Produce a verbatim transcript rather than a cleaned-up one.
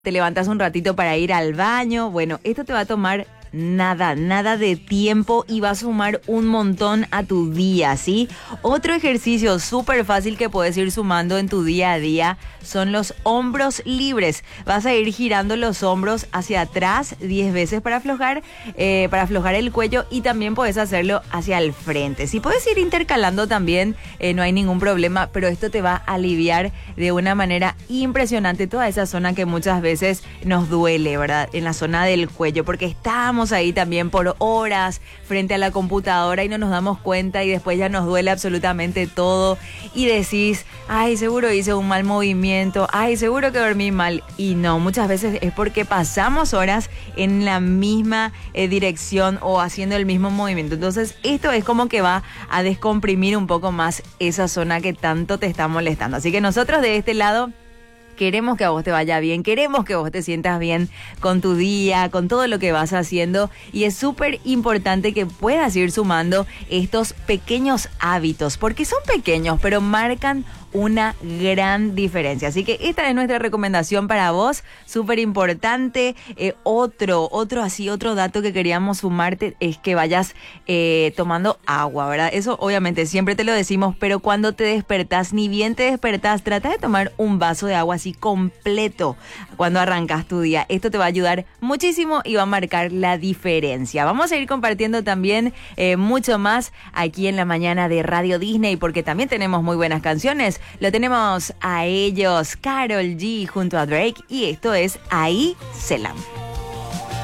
te levantas un ratito para ir al baño. Bueno, esto te va a tomar nada, nada de tiempo y va a sumar un montón a tu día, ¿sí? Otro ejercicio súper fácil que puedes ir sumando en tu día a día son los hombros libres. Vas a ir girando los hombros hacia atrás diez veces para aflojar, eh, para aflojar el cuello, y también puedes hacerlo hacia el frente. Si puedes ir intercalando también, eh, no hay ningún problema, pero esto te va a aliviar de una manera impresionante toda esa zona que muchas veces nos duele, ¿verdad? En la zona del cuello, porque estamos ahí también por horas frente a la computadora y no nos damos cuenta y después ya nos duele absolutamente todo y decís, ay, seguro hice un mal movimiento, ay, seguro que dormí mal. Y no, muchas veces es porque pasamos horas en la misma eh, dirección o haciendo el mismo movimiento. Entonces esto es como que va a descomprimir un poco más esa zona que tanto te está molestando. Así que nosotros de este lado queremos que a vos te vaya bien, queremos que vos te sientas bien con tu día, con todo lo que vas haciendo, y es súper importante que puedas ir sumando estos pequeños hábitos, porque son pequeños, pero marcan una gran diferencia. Así que esta es nuestra recomendación para vos, súper importante. Eh, otro, otro así, otro dato que queríamos sumarte es que vayas eh, tomando agua, ¿verdad? Eso obviamente siempre te lo decimos, pero cuando te despertás, ni bien te despertás, trata de tomar un vaso de agua así completo cuando arrancas tu día. Esto te va a ayudar muchísimo y va a marcar la diferencia. Vamos a ir compartiendo también eh, mucho más aquí en la mañana de Radio Disney, porque también tenemos muy buenas canciones. Lo tenemos a ellos, Karol G junto a Drake, y esto es Ahí Selam.